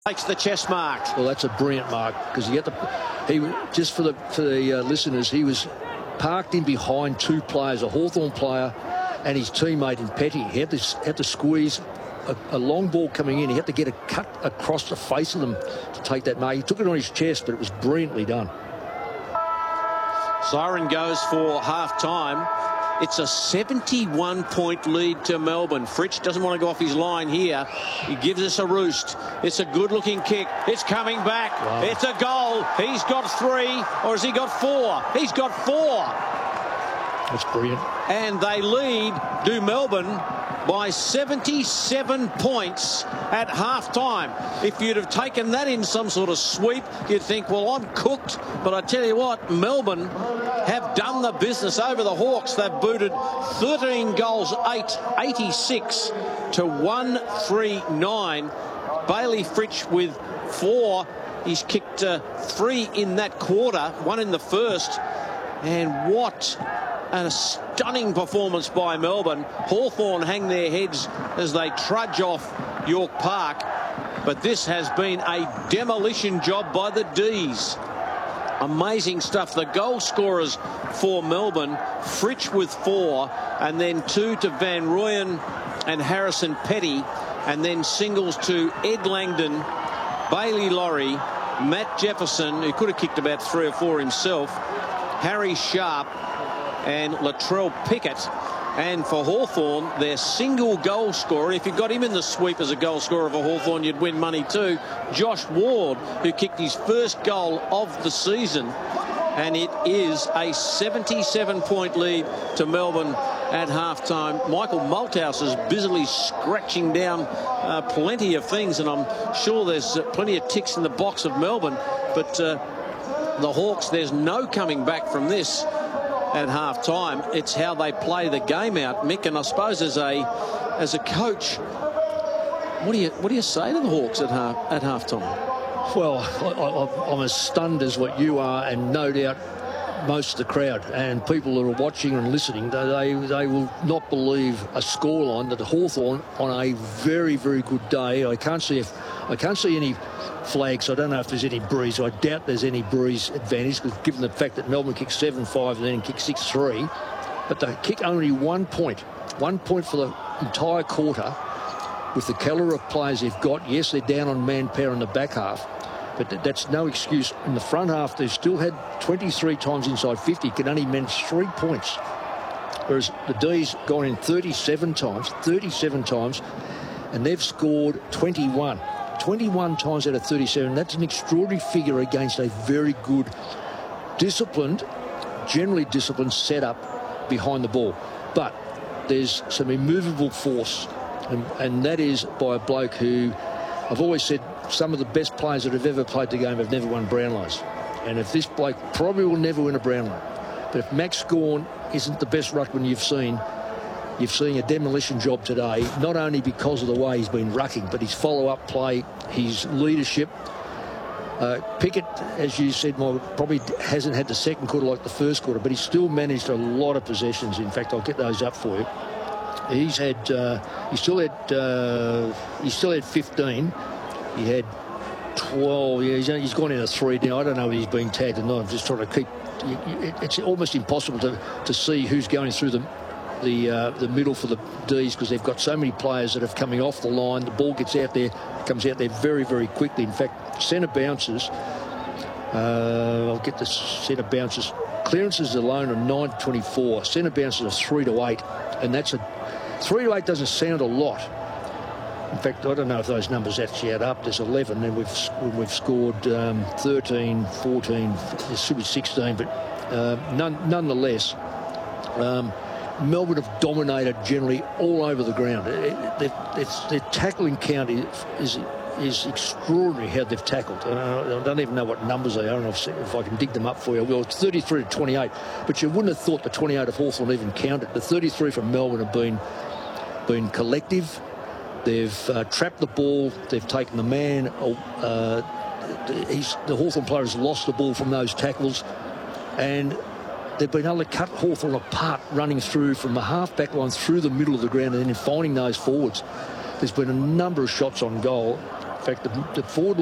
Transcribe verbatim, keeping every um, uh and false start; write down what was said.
Takes the chest mark. Well, that's a brilliant mark because he had the he just for the for the uh, listeners, he was parked in behind two players, a Hawthorn player and his teammate in Petty. He had to had to squeeze a, a long ball coming in. He had to get a cut across the face of them to take that mark. He took it on his chest, but it was brilliantly done. Siren goes for half time. It's a seventy-one point lead to Melbourne. Fritsch doesn't want to go off his line here. He gives us a roost. It's a good-looking kick. It's coming back. Wow. It's a goal. He's got three, or has he got four? He's got four. That's brilliant. And they lead, do Melbourne, by seventy-seven points at half-time. If you'd have taken that in some sort of sweep, you'd think, well, I'm cooked. But I tell you what, Melbourne have done the business over the Hawks. They've booted thirteen goals, eight, eighty-six to one thirty-nine. Bailey Fritsch with four. He's kicked uh, three in that quarter, one in the first. And what a stunning performance by Melbourne. Hawthorn hang their heads as they trudge off York Park. But this has been a demolition job by the D's. Amazing stuff. The goal scorers for Melbourne, Fritsch with four, and then two to Van Rooyen and Harrison Petty, and then singles to Ed Langdon, Bailey Laurie, Matt Jefferson, who could have kicked about three or four himself, Harry Sharp, and Latrell Pickett. And for Hawthorn, their single goal scorer, if you got him in the sweep as a goal scorer for Hawthorn, you'd win money too, Josh Ward, who kicked his first goal of the season. And it is a seventy-seven point lead to Melbourne at halftime. Michael Malthouse is busily scratching down uh, plenty of things, and I'm sure there's uh, plenty of ticks in the box of Melbourne. But uh, the Hawks, there's no coming back from this at half time. It's how they play the game out, Mick. And I suppose as a as a coach, what do you what do you say to the Hawks at half at half time? Well, I, I, I'm as stunned as what you are, and no doubt most of the crowd and people that are watching and listening, they they will not believe a scoreline that Hawthorn on a very very good day. I can't see if I can't see any flags. I don't know if there's any breeze. I doubt there's any breeze advantage, because given the fact that Melbourne kicked seven five and then kicked six three, but they kick only one point, one point for the entire quarter. With the calibre of players they've got, yes, they're down on manpower in the back half, but th that's no excuse. In the front half, they've still had twenty-three times inside fifty, can only manage three points. Whereas the D's gone in thirty-seven times, thirty-seven times, and they've scored twenty-one. twenty-one times out of thirty-seven. That's an extraordinary figure against a very good, disciplined, generally disciplined setup behind the ball. But there's some immovable force, and, and that is by a bloke who, I've always said, some of the best players that have ever played the game have never won Brownlows. And if this bloke probably will never win a Brownlow. But if Max Gawn isn't the best ruckman you've seen, you've seen a demolition job today, not only because of the way he's been rucking, but his follow-up play, his leadership. Uh, Pickett, as you said, well, probably hasn't had the second quarter like the first quarter, but he's still managed a lot of possessions. In fact, I'll get those up for you. He's had, uh, he still had, uh, he still had fifteen. He had twelve. Yeah, he's, he's gone into three now. I don't know if he's being tagged or not. I'm just trying to keep. It's almost impossible to to see who's going through the the uh, the middle for the D's, because they've got so many players that are coming off the line. The ball gets out there, comes out there very very quickly. In fact, centre bounces. Uh, I'll get the centre bounces. Clearances alone are nine to twenty-four. Centre bounces are three to eight, and that's a three to eight doesn't sound a lot. In fact, I don't know if those numbers actually add up. There's eleven, and we've we've scored um, thirteen, fourteen. There should be sixteen, but uh, none, nonetheless, um, Melbourne have dominated generally all over the ground. It, it, it's, their tackling count is, is is extraordinary how they've tackled. I don't even know what numbers they are. I don't know if, if I can dig them up for you. Well, it's thirty-three to twenty-eight, but you wouldn't have thought the twenty-eight of Hawthorn even counted. The thirty-three from Melbourne have been been collective. They've uh, trapped the ball. They've taken the man. Uh, he's, the Hawthorn player has lost the ball from those tackles, and they've been able to cut Hawthorn apart, running through from the half-back line through the middle of the ground and then finding those forwards. There's been a number of shots on goal. In fact, the, the forward